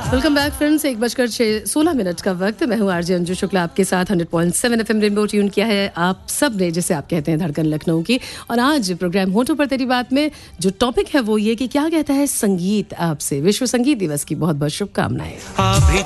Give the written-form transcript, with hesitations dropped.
Welcome back friends, 1:16 का वक्त। मैं हूँ आरजे अंजू शुक्ला, आपके साथ 100.7 FM रेनबो ट्यून किया है आप सब ने, जिसे आप कहते हैं धड़कन लखनऊ की। और आज प्रोग्राम होठों पर तेरी बात में जो टॉपिक है वो ये कि क्या कहता है संगीत आपसे। विश्व संगीत दिवस की बहुत बहुत शुभकामनाएं।